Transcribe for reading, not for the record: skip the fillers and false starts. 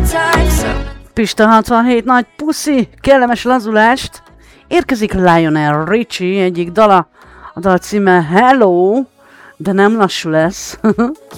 Pista 67, nagy puszi, kellemes lazulást. Érkezik Lionel Richie egyik dala, a dal címe Hello, de nem lassú lesz.